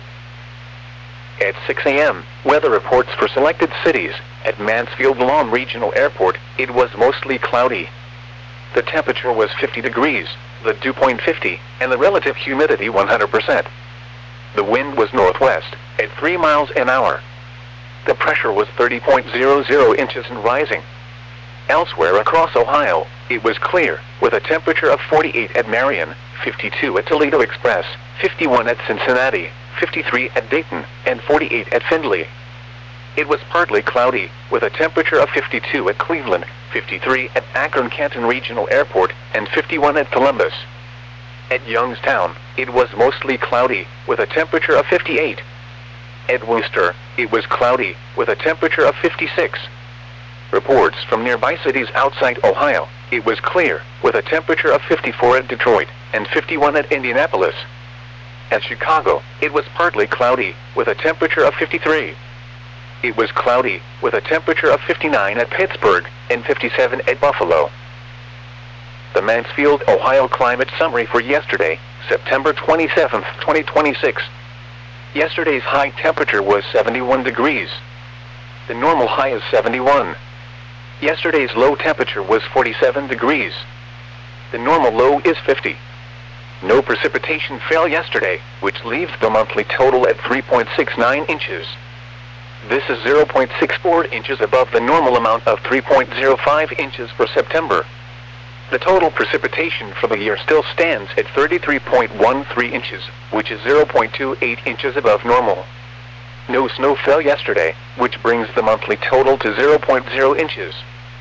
At six a m, weather reports for selected cities. At Mansfield Lawn Regional Airport, it was mostly cloudy. The temperature was fifty degrees, the dew point fifty, and the relative humidity one hundred percent. The wind was northwest, at three miles an hour. The pressure was thirty point zero zero inches and rising. Elsewhere across Ohio, it was clear, with a temperature of forty-eight at Marion, fifty-two at Toledo Express, fifty-one at Cincinnati, fifty-three at Dayton, and forty-eight at Findlay. It was partly cloudy, with a temperature of fifty-two at Cleveland, fifty-three at Akron-Canton Regional Airport, and fifty-one at Columbus. At Youngstown, it was mostly cloudy, with a temperature of fifty-eight. At Worcester, it was cloudy, with a temperature of fifty-six. Reports from nearby cities outside Ohio, it was clear, with a temperature of fifty-four at Detroit, and fifty-one at Indianapolis. At Chicago, it was partly cloudy, with a temperature of fifty-three. It was cloudy, with a temperature of fifty-nine at Pittsburgh, and fifty-seven at Buffalo. The Mansfield, Ohio Climate Summary for yesterday, September twenty-seventh, twenty twenty-six. Yesterday's high temperature was seventy-one degrees. The normal high is seventy-one. Yesterday's low temperature was forty-seven degrees. The normal low is fifty. No precipitation fell yesterday, which leaves the monthly total at three point six nine inches. This is zero point six four inches above the normal amount of three point zero five inches for September. The total precipitation for the year still stands at thirty-three point one three inches, which is zero point two eight inches above normal. No snow fell yesterday, which brings the monthly total to zero point zero inches.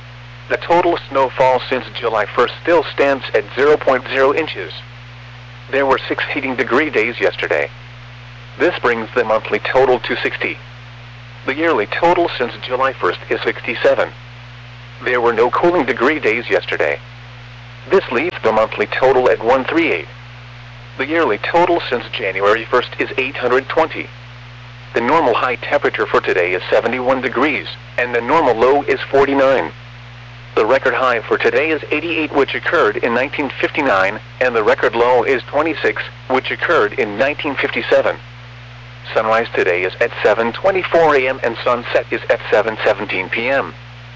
The total snowfall since July first still stands at zero point zero inches. There were six heating degree days yesterday. This brings the monthly total to sixty. The yearly total since July first is sixty-seven. There were no cooling degree days yesterday. This leaves the monthly total at one hundred thirty-eight. The yearly total since January first is eight hundred twenty. The normal high temperature for today is seventy-one degrees, and the normal low is forty-nine. The record high for today is eighty-eight, which occurred in nineteen fifty-nine, and the record low is twenty-six, which occurred in nineteen fifty-seven. Sunrise today is at seven twenty-four a m and sunset is at seven seventeen p m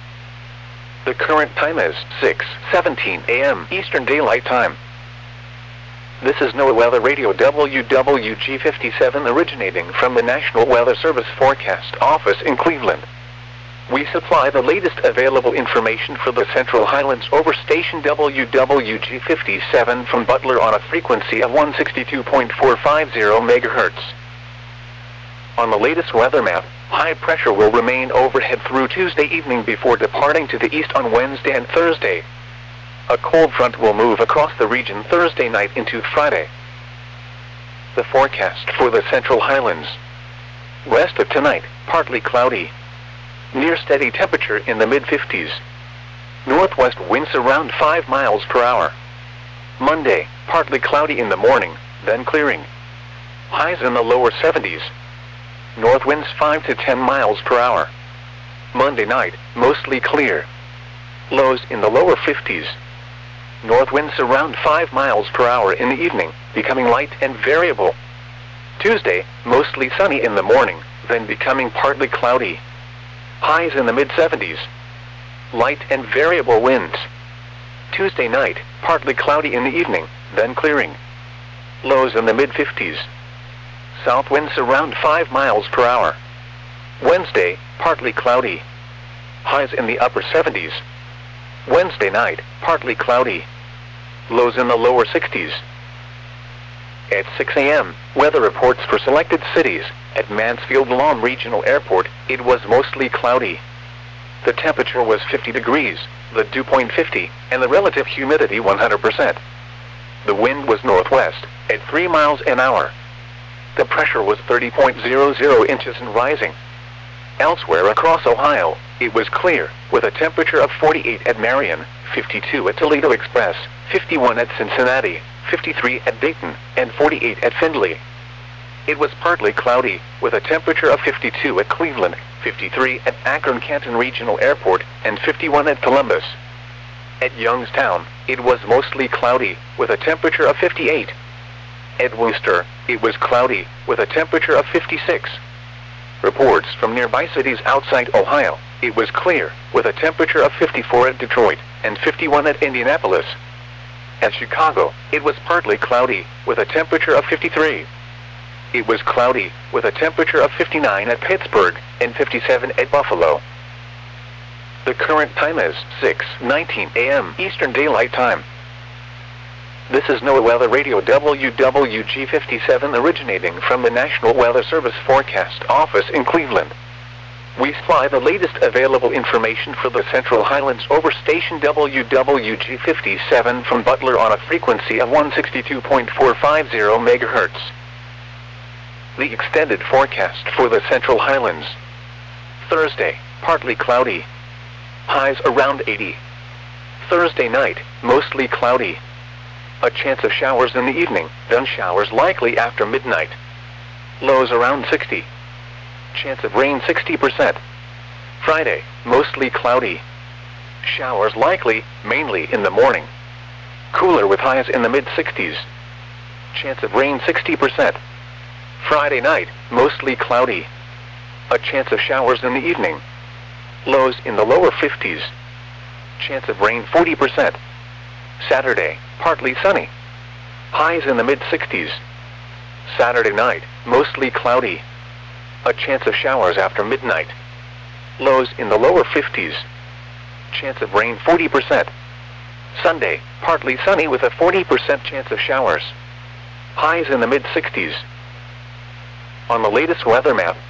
The current time is six seventeen a m Eastern Daylight Time. This is NOAA Weather Radio W W G fifty-seven originating from the National Weather Service Forecast Office in Cleveland. We supply the latest available information for the Central Highlands over station W W G fifty-seven from Butler on a frequency of one sixty-two point four five zero megahertz. On the latest weather map, high pressure will remain overhead through Tuesday evening before departing to the east on Wednesday and Thursday. A cold front will move across the region Thursday night into Friday. The forecast for the Central Highlands. West of tonight, partly cloudy. Near steady temperature in the mid fifties. Northwest winds around five miles per hour. Monday, partly cloudy in the morning, then clearing. Highs in the lower seventies. North winds five to ten miles per hour. Monday night, mostly clear. Lows in the lower fifties. North winds around five miles per hour in the evening, becoming light and variable. Tuesday, mostly sunny in the morning, then becoming partly cloudy. Highs in the mid seventies. Light and variable winds. Tuesday night, partly cloudy in the evening, then clearing. Lows in the mid fifties. South winds around five miles per hour. Wednesday, partly cloudy. Highs in the upper seventies. Wednesday night, partly cloudy. Lows in the lower sixties. At six a m, weather reports for selected cities. At Mansfield Lawn Regional Airport, it was mostly cloudy. The temperature was fifty degrees, the dew point fifty, and the relative humidity one hundred percent. The wind was northwest, at three miles an hour. The pressure was thirty point zero zero inches and rising. Elsewhere across Ohio, it was clear, with a temperature of forty-eight at Marion, fifty-two at Toledo Express, fifty-one at Cincinnati, fifty-three at Dayton, and forty-eight at Findlay. It was partly cloudy, with a temperature of fifty-two at Cleveland, fifty-three at Akron-Canton Regional Airport, and fifty-one at Columbus. At Youngstown, it was mostly cloudy, with a temperature of fifty-eight. At Worcester, it was cloudy, with a temperature of fifty-six. Reports from nearby cities outside Ohio, it was clear, with a temperature of fifty-four at Detroit, and fifty-one at Indianapolis. At Chicago, it was partly cloudy, with a temperature of fifty-three. It was cloudy, with a temperature of fifty-nine at Pittsburgh, and fifty-seven at Buffalo. The current time is six nineteen a m Eastern Daylight Time. This is NOAA Weather Radio W W G fifty-seven originating from the National Weather Service Forecast Office in Cleveland. We supply the latest available information for the Central Highlands over station W W G fifty-seven from Butler on a frequency of one sixty-two point four five zero megahertz. The extended forecast for the Central Highlands. Thursday, partly cloudy. Highs around eighty. Thursday night, mostly cloudy. A chance of showers in the evening, then showers likely after midnight. Lows around sixty. Chance of rain sixty percent. Friday, mostly cloudy. Showers likely, mainly in the morning. Cooler with highs in the mid sixties. Chance of rain sixty percent. Friday night, mostly cloudy. A chance of showers in the evening. Lows in the lower fifties. Chance of rain forty percent. Saturday, partly sunny. Highs in the mid sixties. Saturday night, mostly cloudy. A chance of showers after midnight. Lows in the lower fifties. Chance of rain forty percent. Sunday, partly sunny with a forty percent chance of showers. Highs in the mid sixties. On the latest weather map,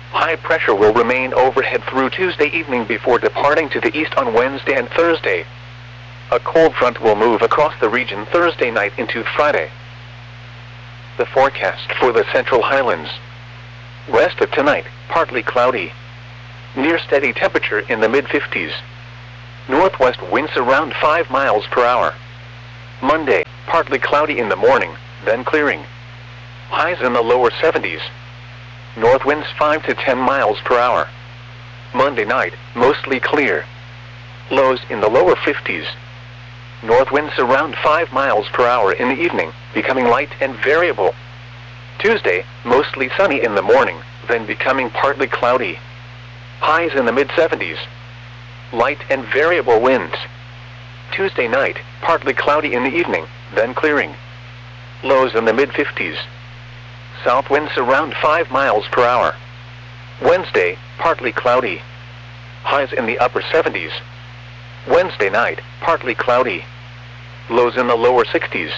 high pressure will remain overhead through Tuesday evening before departing to the east on Wednesday and Thursday. A cold front will move across the region Thursday night into Friday. The forecast for the Central Highlands. Rest of tonight, partly cloudy. Near steady temperature in the mid fifties. Northwest winds around five miles per hour. Monday, partly cloudy in the morning, then clearing. Highs in the lower seventies. North winds five to ten miles per hour. Monday night, mostly clear. Lows in the lower fifties. North winds around five miles per hour in the evening, becoming light and variable. Tuesday, mostly sunny in the morning, then becoming partly cloudy. Highs in the mid seventies. Light and variable winds. Tuesday night, partly cloudy in the evening, then clearing. Lows in the mid fifties. South winds around five miles per hour. Wednesday, partly cloudy. Highs in the upper seventies. Wednesday night, partly cloudy. Lows in the lower sixties.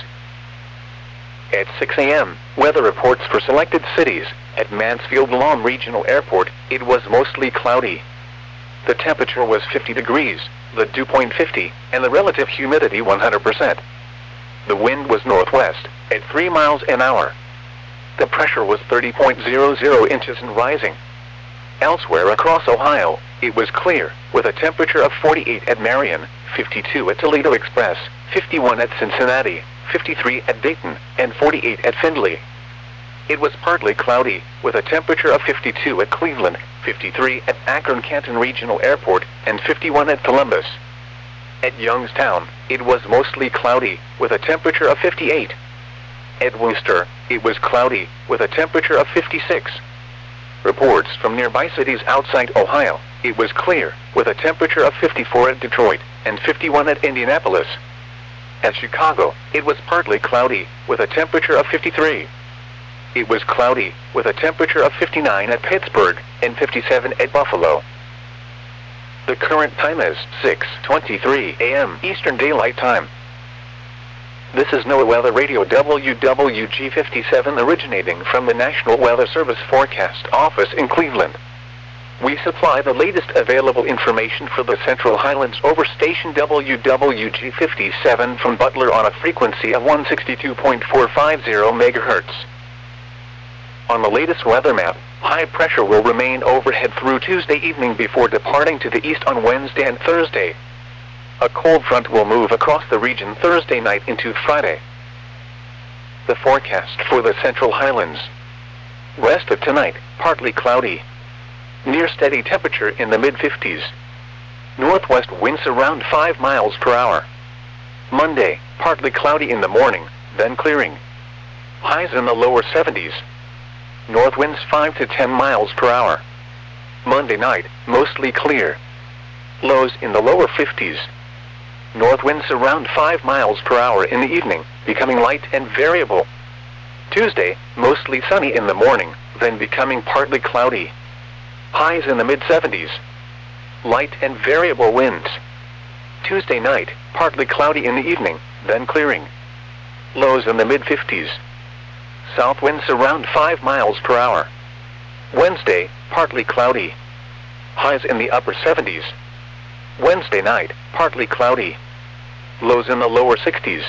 At six a m, weather reports for selected cities. At Mansfield-Lom Regional Airport, it was mostly cloudy. The temperature was fifty degrees, the dew point fifty, and the relative humidity one hundred percent. The wind was northwest, at three miles an hour. The pressure was thirty point zero zero inches and rising. Elsewhere across Ohio, it was clear, with a temperature of forty-eight at Marion, fifty-two at Toledo Express, fifty-one at Cincinnati, fifty-three at Dayton, and forty-eight at Findlay. It was partly cloudy, with a temperature of fifty-two at Cleveland, fifty-three at Akron-Canton Regional Airport, and fifty-one at Columbus. At Youngstown, it was mostly cloudy, with a temperature of fifty-eight. At Wooster, it was cloudy, with a temperature of fifty-six. Reports from nearby cities outside Ohio, it was clear, with a temperature of fifty-four at Detroit, and fifty-one at Indianapolis. At Chicago, it was partly cloudy, with a temperature of fifty-three. It was cloudy, with a temperature of fifty-nine at Pittsburgh, and fifty-seven at Buffalo. The current time is six twenty-three a m Eastern Daylight Time. This is NOAA Weather Radio W W G fifty-seven originating from the National Weather Service Forecast Office in Cleveland. We supply the latest available information for the Central Highlands over station W W G fifty-seven from Butler on a frequency of one sixty-two point four five zero megahertz. On the latest weather map, high pressure will remain overhead through Tuesday evening before departing to the east on Wednesday and Thursday. A cold front will move across the region Thursday night into Friday. The forecast for the Central Highlands. Rest of tonight, partly cloudy. Near steady temperature in the mid fifties. Northwest winds around five miles per hour. Monday, partly cloudy in the morning, then clearing. Highs in the lower seventies. North winds five to ten miles per hour. Monday night, mostly clear. Lows in the lower fifties. North winds around five miles per hour in the evening, becoming light and variable. Tuesday, mostly sunny in the morning, then becoming partly cloudy. Highs in the mid seventies. Light and variable winds. Tuesday night, partly cloudy in the evening, then clearing. Lows in the mid fifties. South winds around five miles per hour. Wednesday, partly cloudy. Highs in the upper seventies. Wednesday night, partly cloudy. Lows in the lower sixties.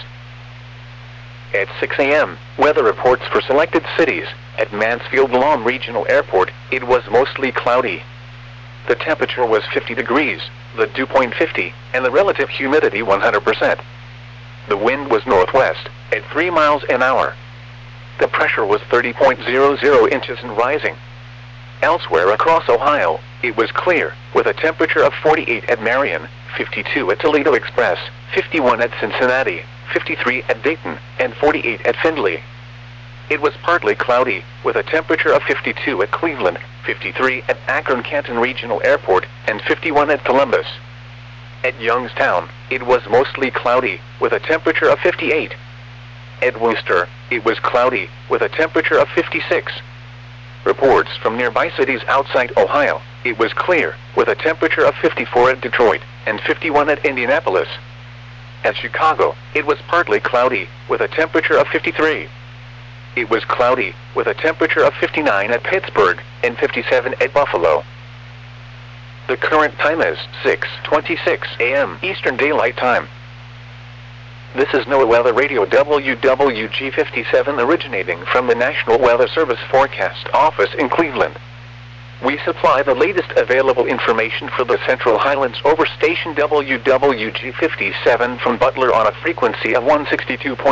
At six a m, weather reports for selected cities. At Mansfield-Lom Regional Airport, it was mostly cloudy. The temperature was fifty degrees, the dew point fifty, and the relative humidity one hundred percent. The wind was northwest, at three miles an hour. The pressure was thirty point zero zero inches and rising. Elsewhere across Ohio, it was clear, with a temperature of forty-eight at Marion, fifty-two at Toledo Express, fifty-one at Cincinnati, fifty-three at Dayton, and forty-eight at Findlay. It was partly cloudy, with a temperature of fifty-two at Cleveland, fifty-three at Akron-Canton Regional Airport, and fifty-one at Columbus. At Youngstown, it was mostly cloudy, with a temperature of fifty-eight. At Wooster, it was cloudy, with a temperature of fifty-six. Reports from nearby cities outside Ohio, it was clear, with a temperature of fifty-four at Detroit, and fifty-one at Indianapolis. At Chicago, it was partly cloudy, with a temperature of fifty-three. It was cloudy, with a temperature of fifty-nine at Pittsburgh and fifty-seven at Buffalo. The current time is six twenty-six a m Eastern Daylight Time. This is NOAA Weather Radio W W G fifty-seven originating from the National Weather Service Forecast Office in Cleveland. We supply the latest available information for the Central Highlands over station W W G fifty-seven from Butler on a frequency of one sixty-two point